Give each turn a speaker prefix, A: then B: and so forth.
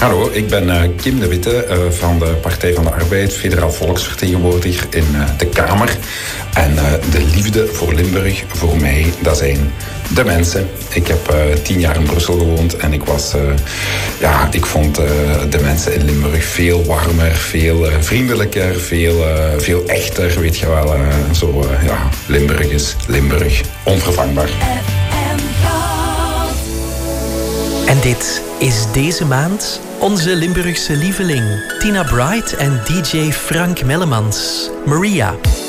A: Hallo, ik ben Kim de Witte van de Partij van de Arbeid, federaal volksvertegenwoordiger in de Kamer. En de liefde voor Limburg, voor mij, dat zijn de mensen. Ik heb 10 jaar in Brussel gewoond en ik vond de mensen in Limburg veel warmer, veel vriendelijker, veel echter, weet je wel. Limburg is Limburg, onvervangbaar.
B: En dit is deze maand onze Limburgse lieveling Tina Bright en DJ Frank Mellemans, Maria.